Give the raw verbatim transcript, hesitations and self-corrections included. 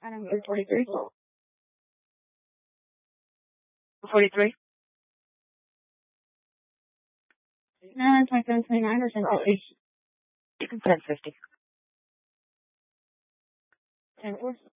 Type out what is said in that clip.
I don't know, forty-three. forty-three? No, twenty-seven, twenty-nine or something. ten fifty. ten four.